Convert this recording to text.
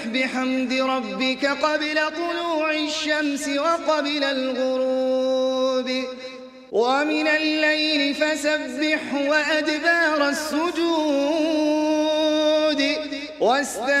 بحمد ربك قبل طلوع الشمس وقبل الغروب ومن الليل فسبح وأدبار السجود